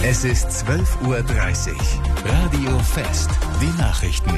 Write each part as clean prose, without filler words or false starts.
Es ist 12:30 Uhr. Radio Fest. Die Nachrichten.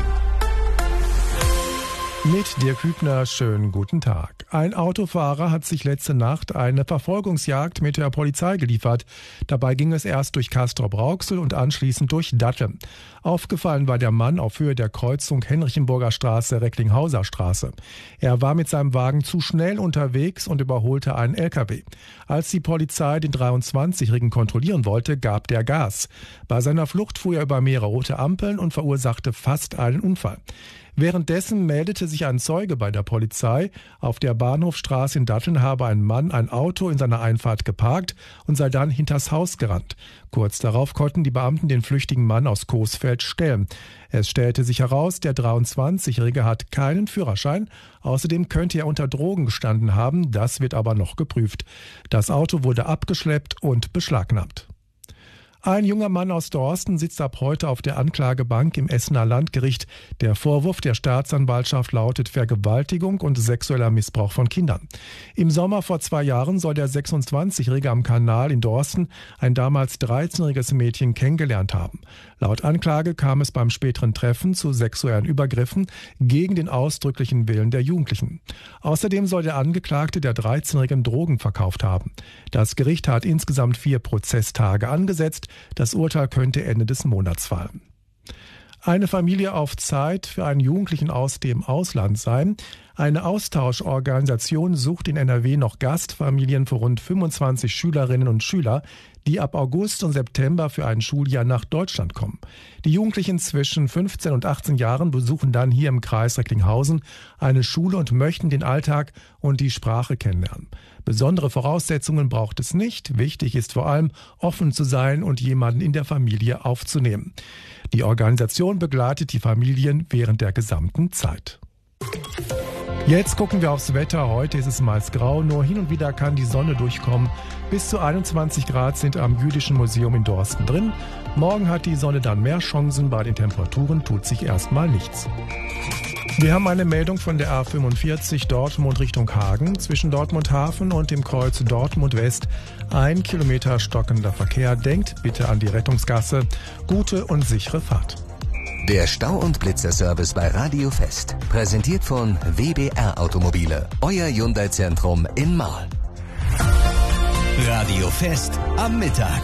Mit Dirk Hübner, schönen guten Tag. Ein Autofahrer hat sich letzte Nacht eine Verfolgungsjagd mit der Polizei geliefert. Dabei ging es erst durch Castrop-Rauxel und anschließend durch Datteln. Aufgefallen war der Mann auf Höhe der Kreuzung Henrichenburger Straße, Recklinghauser Straße. Er war mit seinem Wagen zu schnell unterwegs und überholte einen LKW. Als die Polizei den 23-Jährigen kontrollieren wollte, gab der Gas. Bei seiner Flucht fuhr er über mehrere rote Ampeln und verursachte fast einen Unfall. Währenddessen meldete sich ein Zeuge bei der Polizei. Auf der Bahnhofstraße in Datteln habe ein Mann ein Auto in seiner Einfahrt geparkt und sei dann hinters Haus gerannt. Kurz darauf konnten die Beamten den flüchtigen Mann aus Coesfeld stellen. Es stellte sich heraus, der 23-Jährige hat keinen Führerschein. Außerdem könnte er unter Drogen gestanden haben. Das wird aber noch geprüft. Das Auto wurde abgeschleppt und beschlagnahmt. Ein junger Mann aus Dorsten sitzt ab heute auf der Anklagebank im Essener Landgericht. Der Vorwurf der Staatsanwaltschaft lautet Vergewaltigung und sexueller Missbrauch von Kindern. Im Sommer vor 2 Jahren soll der 26-Jährige am Kanal in Dorsten ein damals 13-jähriges Mädchen kennengelernt haben. Laut Anklage kam es beim späteren Treffen zu sexuellen Übergriffen gegen den ausdrücklichen Willen der Jugendlichen. Außerdem soll der Angeklagte der 13-Jährigen Drogen verkauft haben. Das Gericht hat insgesamt 4 Prozesstage angesetzt. Das Urteil könnte Ende des Monats fallen. Eine Familie auf Zeit für einen Jugendlichen aus dem Ausland sein. Eine Austauschorganisation sucht in NRW noch Gastfamilien für rund 25 Schülerinnen und Schüler, die ab August und September für ein Schuljahr nach Deutschland kommen. Die Jugendlichen zwischen 15 und 18 Jahren besuchen dann hier im Kreis Recklinghausen eine Schule und möchten den Alltag und die Sprache kennenlernen. Besondere Voraussetzungen braucht es nicht. Wichtig ist vor allem, offen zu sein und jemanden in der Familie aufzunehmen. Die Organisation begleitet die Familien während der gesamten Zeit. Jetzt gucken wir aufs Wetter. Heute ist es meist grau, nur hin und wieder kann die Sonne durchkommen. Bis zu 21 Grad sind am Jüdischen Museum in Dorsten drin. Morgen hat die Sonne dann mehr Chancen. Bei den Temperaturen tut sich erstmal nichts. Wir haben eine Meldung von der A45 Dortmund Richtung Hagen. Zwischen Dortmund Hafen und dem Kreuz Dortmund West 1 Kilometer stockender Verkehr. Denkt bitte an die Rettungsgasse. Gute und sichere Fahrt. Der Stau- und Blitzerservice bei Radio Fest. Präsentiert von WBR Automobile. Euer Hyundai-Zentrum in Marl. Radio Fest am Mittag.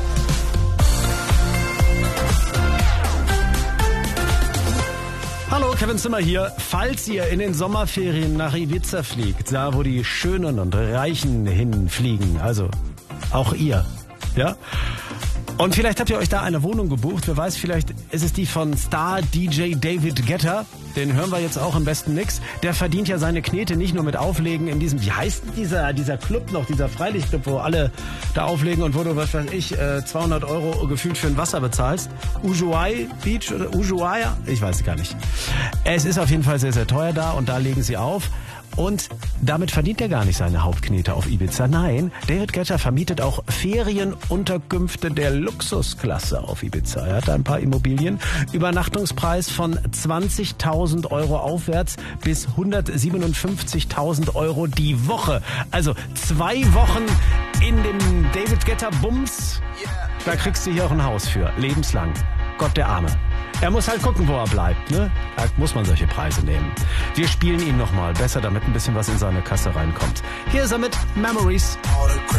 Hallo, Kevin Zimmer hier. Falls ihr in den Sommerferien nach Ibiza fliegt, da wo die Schönen und Reichen hinfliegen, also auch ihr, ja? Und vielleicht habt ihr euch da eine Wohnung gebucht. Wer weiß, vielleicht ist es die von Star-DJ David Guetta. Den hören wir jetzt auch im besten Mix. Der verdient ja seine Knete nicht nur mit Auflegen in diesem, wie heißt denn dieser Club noch, dieser Freilichtclub, wo alle da auflegen und wo du, was weiß ich, 200 € gefühlt für ein Wasser bezahlst. Ushuaia Beach oder Ushuaia? Ich weiß es gar nicht. Es ist auf jeden Fall sehr, sehr teuer da und da legen sie auf. Und damit verdient er gar nicht seine Hauptknete auf Ibiza. Nein, David Guetta vermietet auch Ferienunterkünfte der Luxusklasse auf Ibiza. Er hat da ein paar Immobilien. Übernachtungspreis von 20.000 € aufwärts bis 157.000 € die Woche. Also 2 Wochen in dem David Guetta Bums. Da kriegst du hier auch ein Haus für. Lebenslang. Gott der Arme. Er muss halt gucken, wo er bleibt, ne? Da muss man solche Preise nehmen. Wir spielen ihn nochmal. Besser, damit ein bisschen was in seine Kasse reinkommt. Hier ist er mit Memories.